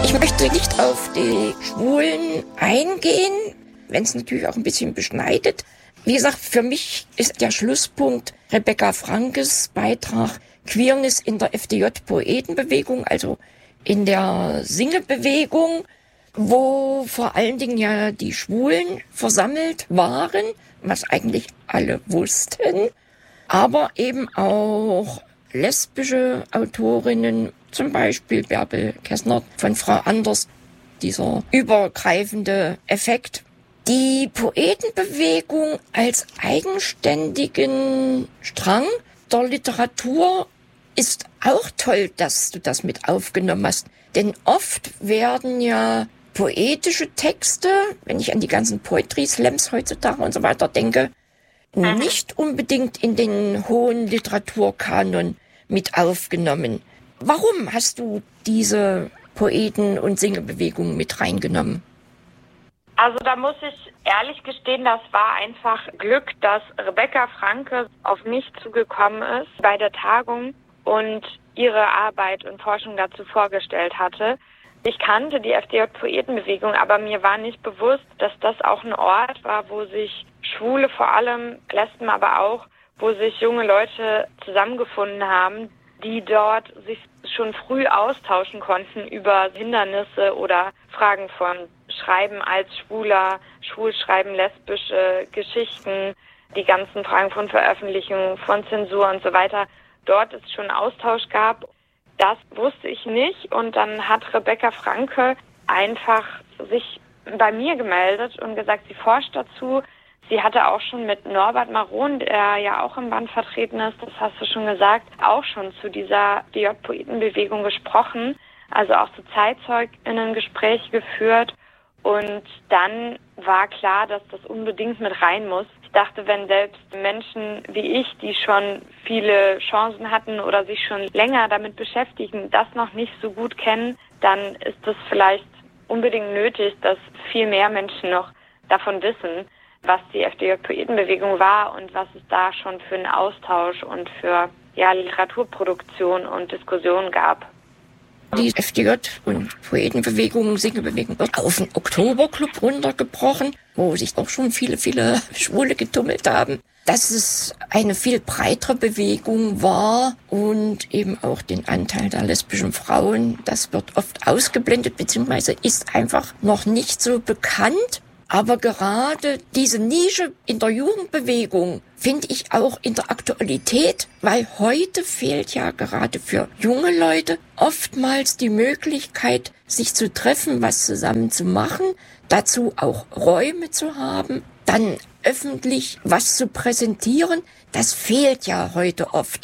Ich möchte nicht auf die Schwulen eingehen, wenn es natürlich auch ein bisschen beschneidet. Wie gesagt, für mich ist der Schlusspunkt Rebecca Frankes Beitrag Queerness in der FDJ-Poetenbewegung, also in der Singebewegung, wo vor allen Dingen ja die Schwulen versammelt waren, was eigentlich alle wussten, aber eben auch lesbische Autorinnen, zum Beispiel Bärbel Kessner von Frau Anders, dieser übergreifende Effekt. Die Poetenbewegung als eigenständigen Strang der Literatur ist auch toll, dass du das mit aufgenommen hast. Denn oft werden ja poetische Texte, wenn ich an die ganzen Poetry Slams heutzutage und so weiter denke, nicht unbedingt in den hohen Literaturkanon mit aufgenommen. Warum hast du diese Poeten- und Singebewegung mit reingenommen? Also da muss ich ehrlich gestehen, das war einfach Glück, dass Rebecca Franke auf mich zugekommen ist bei der Tagung und ihre Arbeit und Forschung dazu vorgestellt hatte. Ich kannte die FDJ-Poetenbewegung, aber mir war nicht bewusst, dass das auch ein Ort war, wo sich Schwule, vor allem Lesben, aber auch, wo sich junge Leute zusammengefunden haben, die dort sich schon früh austauschen konnten über Hindernisse oder Fragen von Schreiben als Schwuler, Schwulschreiben, lesbische Geschichten, die ganzen Fragen von Veröffentlichung, von Zensur und so weiter. Dort es schon Austausch gab, das wusste ich nicht. Und dann hat Rebecca Franke einfach sich bei mir gemeldet und gesagt, sie forscht dazu. Sie hatte auch schon mit Norbert Maron, der ja auch im Band vertreten ist, das hast du schon gesagt, auch schon zu dieser FDJ-Poetenbewegung gesprochen, also auch zu ZeitzeugInnen-Gespräche geführt. Und dann war klar, dass das unbedingt mit rein muss. Ich dachte, wenn selbst Menschen wie ich, die schon viele Chancen hatten oder sich schon länger damit beschäftigen, das noch nicht so gut kennen, dann ist es vielleicht unbedingt nötig, dass viel mehr Menschen noch davon wissen, was die FDJ-Poetenbewegung war und was es da schon für einen Austausch und für Literaturproduktion und Diskussion gab. Die FDJ- und Poetenbewegung, Singebewegung wird auf den Oktoberclub runtergebrochen, wo sich auch schon viele Schwule getummelt haben. Dass es eine viel breitere Bewegung war und eben auch den Anteil der lesbischen Frauen, das wird oft ausgeblendet, beziehungsweise ist einfach noch nicht so bekannt. Aber gerade diese Nische in der Jugendbewegung finde ich auch in der Aktualität, weil heute fehlt ja gerade für junge Leute oftmals die Möglichkeit, sich zu treffen, was zusammen zu machen, dazu auch Räume zu haben, dann öffentlich was zu präsentieren. Das fehlt ja heute oft.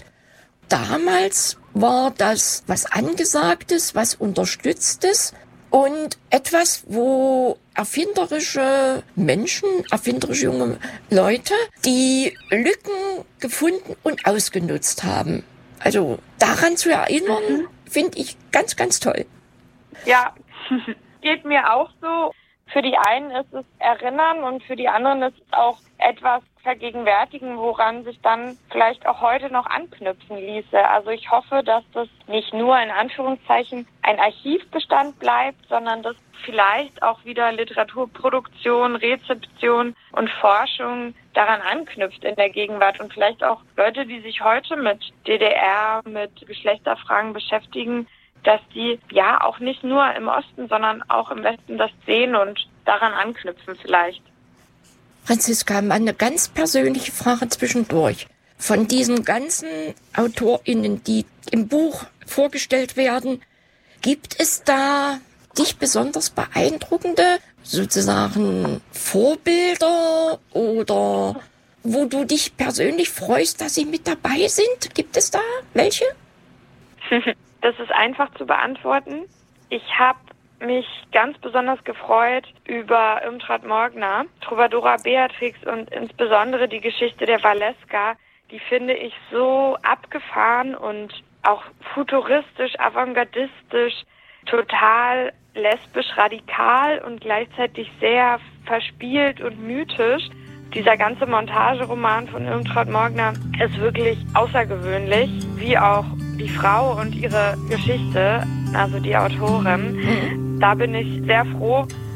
Damals war das was Angesagtes, was Unterstütztes und etwas, wo erfinderische Menschen, erfinderische junge Leute, die Lücken gefunden und ausgenutzt haben. Also daran zu erinnern, finde ich ganz, ganz toll. Ja, geht mir auch so. Für die einen ist es Erinnern und für die anderen ist es auch etwas vergegenwärtigen, woran sich dann vielleicht auch heute noch anknüpfen ließe. Also ich hoffe, dass das nicht nur in Anführungszeichen ein Archivbestand bleibt, sondern dass vielleicht auch wieder Literaturproduktion, Rezeption und Forschung daran anknüpft in der Gegenwart und vielleicht auch Leute, die sich heute mit DDR, mit Geschlechterfragen beschäftigen, dass die ja auch nicht nur im Osten, sondern auch im Westen das sehen und daran anknüpfen vielleicht. Franziska, mal eine ganz persönliche Frage zwischendurch. Von diesen ganzen AutorInnen, die im Buch vorgestellt werden, gibt es da dich besonders beeindruckende, sozusagen Vorbilder oder wo du dich persönlich freust, dass sie mit dabei sind? Gibt es da welche? Das ist einfach zu beantworten. Ich habe mich ganz besonders gefreut über Irmtraud Morgner, Trovadora Beatrix und insbesondere die Geschichte der Valeska. Die finde ich so abgefahren und auch futuristisch, avantgardistisch, total lesbisch radikal und gleichzeitig sehr verspielt und mythisch. Dieser ganze Montageroman von Irmtraud Morgner ist wirklich außergewöhnlich, wie auch die Frau und ihre Geschichte, also die Autorin. Da bin ich sehr froh,